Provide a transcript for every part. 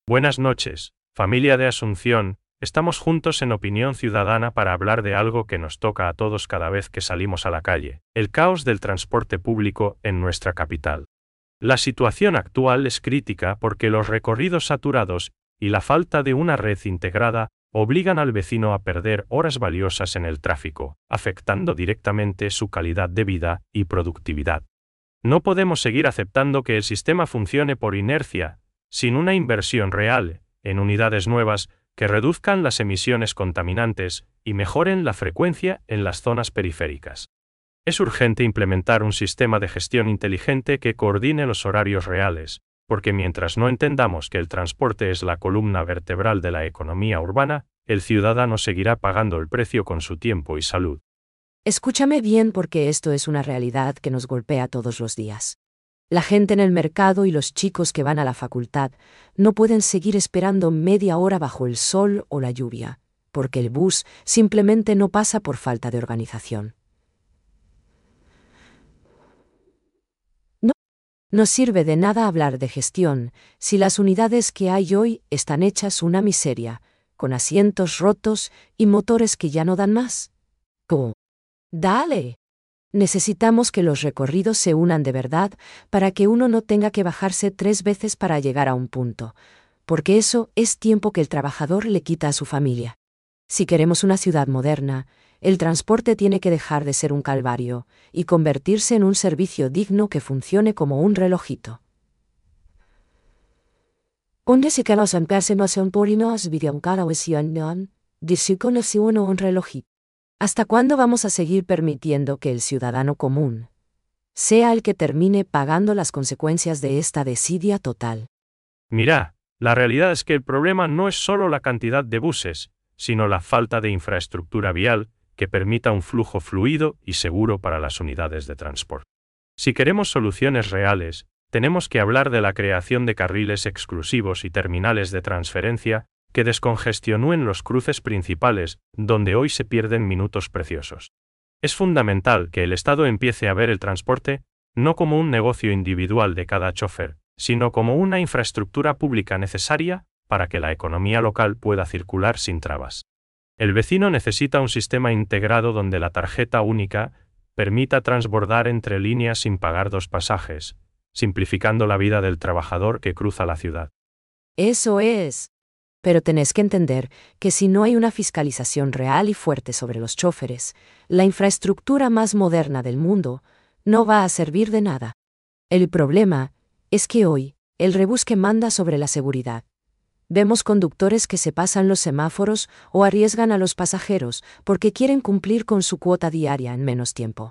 Buenas noches, familia de Asunción, estamos juntos en Opinión Ciudadana para hablar de algo que nos toca a todos cada vez que salimos a la calle, el caos del transporte público en nuestra capital. La situación actual es crítica porque los recorridos saturados y la falta de una red integrada obligan al vecino a perder horas valiosas en el tráfico, afectando directamente su calidad de vida y productividad. No podemos seguir aceptando que el sistema funcione por inercia, sin una inversión real en unidades nuevas que reduzcan las emisiones contaminantes y mejoren la frecuencia en las zonas periféricas. Es urgente implementar un sistema de gestión inteligente que coordine los horarios reales, porque mientras no entendamos que el transporte es la columna vertebral de la economía urbana, el ciudadano seguirá pagando el precio con su tiempo y salud. Escúchame bien porque esto es una realidad que nos golpea todos los días. La gente en el mercado y los chicos que van a la facultad no pueden seguir esperando media hora bajo el sol o la lluvia, porque el bus simplemente no pasa por falta de organización. No sirve de nada hablar de gestión si las unidades que hay hoy están hechas una miseria, con asientos rotos y motores que ya no dan más. ¡Oh! ¡Dale! Necesitamos que los recorridos se unan de verdad para que uno no tenga que bajarse 3 veces para llegar a un punto, porque eso es tiempo que el trabajador le quita a su familia. Si queremos una ciudad moderna, el transporte tiene que dejar de ser un calvario y convertirse en un servicio digno que funcione como un relojito. ¿Dónde se queda un porinos un relojito? ¿Hasta cuándo vamos a seguir permitiendo que el ciudadano común sea el que termine pagando las consecuencias de esta desidia total? Mira, la realidad es que el problema no es solo la cantidad de buses, sino la falta de infraestructura vial que permita un flujo fluido y seguro para las unidades de transporte. Si queremos soluciones reales, tenemos que hablar de la creación de carriles exclusivos y terminales de transferencia que descongestionen los cruces principales, donde hoy se pierden minutos preciosos. Es fundamental que el Estado empiece a ver el transporte no como un negocio individual de cada chofer, sino como una infraestructura pública necesaria para que la economía local pueda circular sin trabas. El vecino necesita un sistema integrado donde la tarjeta única permita transbordar entre líneas sin pagar 2 pasajes, simplificando la vida del trabajador que cruza la ciudad. Eso es. Pero tenés que entender que si no hay una fiscalización real y fuerte sobre los choferes, la infraestructura más moderna del mundo no va a servir de nada. El problema es que hoy, el rebusque manda sobre la seguridad. Vemos conductores que se pasan los semáforos o arriesgan a los pasajeros porque quieren cumplir con su cuota diaria en menos tiempo.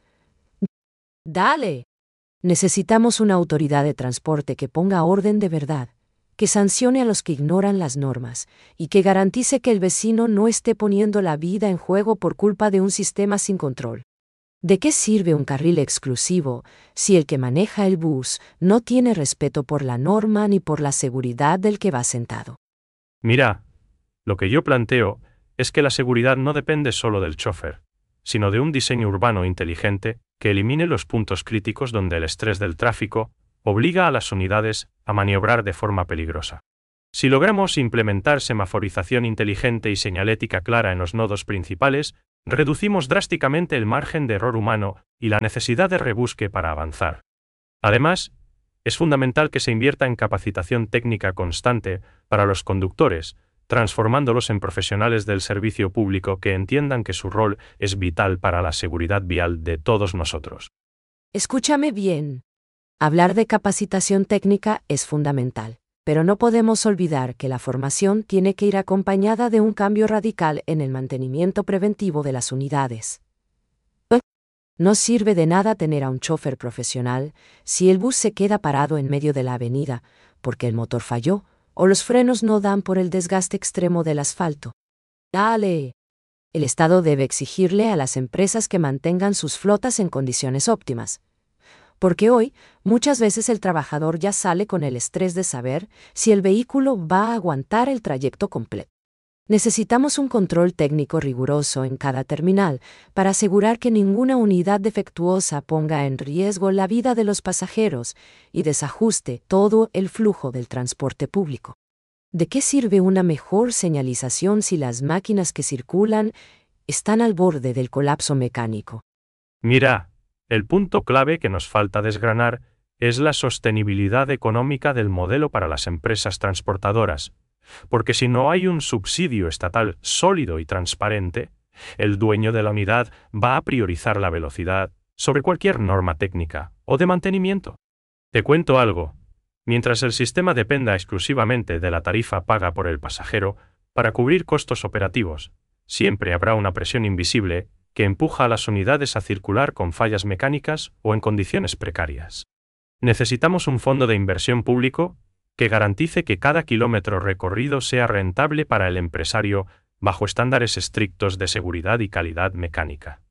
¡Dale! Necesitamos una autoridad de transporte que ponga orden de verdad, que sancione a los que ignoran las normas y que garantice que el vecino no esté poniendo la vida en juego por culpa de un sistema sin control. ¿De qué sirve un carril exclusivo si el que maneja el bus no tiene respeto por la norma ni por la seguridad del que va sentado? Mira, lo que yo planteo es que la seguridad no depende solo del chofer, sino de un diseño urbano inteligente que elimine los puntos críticos donde el estrés del tráfico obliga a las unidades a maniobrar de forma peligrosa. Si logramos implementar semaforización inteligente y señalética clara en los nodos principales, reducimos drásticamente el margen de error humano y la necesidad de rebusque para avanzar. Además, es fundamental que se invierta en capacitación técnica constante para los conductores, transformándolos en profesionales del servicio público que entiendan que su rol es vital para la seguridad vial de todos nosotros. Escúchame bien. Hablar de capacitación técnica es fundamental, pero no podemos olvidar que la formación tiene que ir acompañada de un cambio radical en el mantenimiento preventivo de las unidades. No sirve de nada tener a un chofer profesional si el bus se queda parado en medio de la avenida porque el motor falló o los frenos no dan por el desgaste extremo del asfalto. ¡Dale! El Estado debe exigirle a las empresas que mantengan sus flotas en condiciones óptimas. Porque hoy, muchas veces el trabajador ya sale con el estrés de saber si el vehículo va a aguantar el trayecto completo. Necesitamos un control técnico riguroso en cada terminal para asegurar que ninguna unidad defectuosa ponga en riesgo la vida de los pasajeros y desajuste todo el flujo del transporte público. ¿De qué sirve una mejor señalización si las máquinas que circulan están al borde del colapso mecánico? Mira, el punto clave que nos falta desgranar es la sostenibilidad económica del modelo para las empresas transportadoras, porque si no hay un subsidio estatal sólido y transparente, el dueño de la unidad va a priorizar la velocidad sobre cualquier norma técnica o de mantenimiento. Te cuento algo. Mientras el sistema dependa exclusivamente de la tarifa paga por el pasajero para cubrir costos operativos, siempre habrá una presión invisible que empuja a las unidades a circular con fallas mecánicas o en condiciones precarias. Necesitamos un fondo de inversión público que garantice que cada kilómetro recorrido sea rentable para el empresario bajo estándares estrictos de seguridad y calidad mecánica.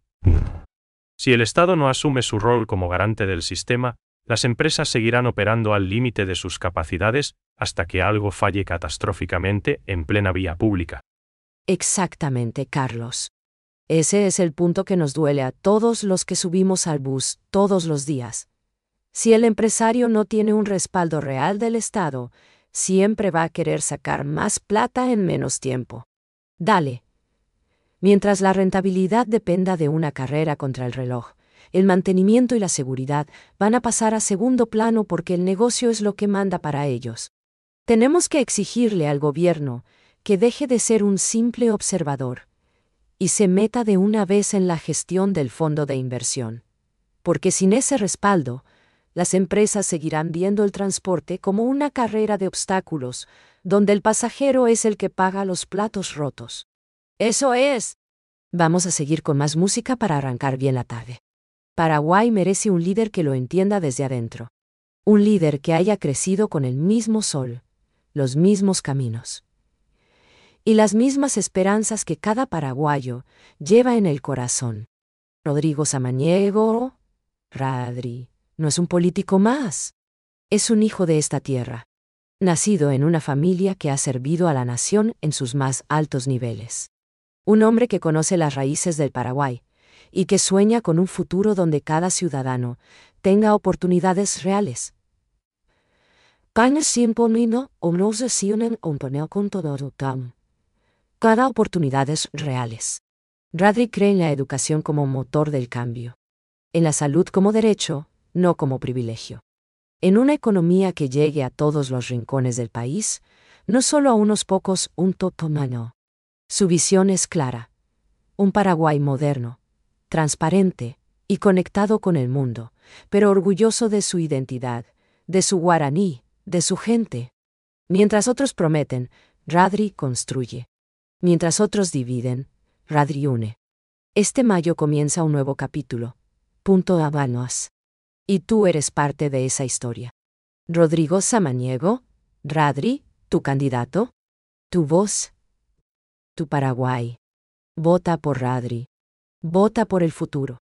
Si el Estado no asume su rol como garante del sistema, las empresas seguirán operando al límite de sus capacidades hasta que algo falle catastróficamente en plena vía pública. Exactamente, Carlos. Ese es el punto que nos duele a todos los que subimos al bus todos los días. Si el empresario no tiene un respaldo real del Estado, siempre va a querer sacar más plata en menos tiempo. Dale. Mientras la rentabilidad dependa de una carrera contra el reloj, el mantenimiento y la seguridad van a pasar a segundo plano porque el negocio es lo que manda para ellos. Tenemos que exigirle al gobierno que deje de ser un simple observador y se meta de una vez en la gestión del fondo de inversión. Porque sin ese respaldo, las empresas seguirán viendo el transporte como una carrera de obstáculos, donde el pasajero es el que paga los platos rotos. ¡Eso es! Vamos a seguir con más música para arrancar bien la tarde. Paraguay merece un líder que lo entienda desde adentro. Un líder que haya crecido con el mismo sol, los mismos caminos y las mismas esperanzas que cada paraguayo lleva en el corazón. Rodrigo Samaniego, Radri, no es un político más. Es un hijo de esta tierra, nacido en una familia que ha servido a la nación en sus más altos niveles. Un hombre que conoce las raíces del Paraguay y que sueña con un futuro donde cada ciudadano tenga oportunidades reales. Cada oportunidades reales. Radri cree en la educación como motor del cambio. En la salud como derecho, no como privilegio. En una economía que llegue a todos los rincones del país, no solo a unos pocos, un totomano. Su visión es clara. Un Paraguay moderno, transparente y conectado con el mundo, pero orgulloso de su identidad, de su guaraní, de su gente. Mientras otros prometen, Radri construye. Mientras otros dividen, Radri une. Este mayo comienza un nuevo capítulo. Punto Habanos. Y tú eres parte de esa historia. Rodrigo Samaniego, Radri, tu candidato, tu voz, tu Paraguay. Vota por Radri. Vota por el futuro.